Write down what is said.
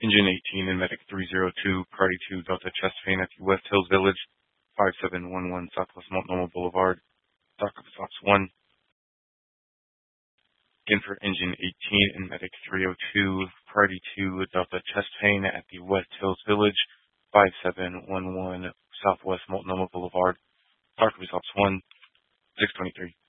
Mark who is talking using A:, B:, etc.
A: Engine 18 and Medic 302, Priority 2 Delta chest pain at the West Hills Village, 5711 Southwest Multnomah Boulevard. Dock of stops 1. Again for Engine 18 and Medic 302, Priority 2 Delta chest pain at the West Hills Village, 5711 Southwest Multnomah Boulevard. Dock of stops 1, 623.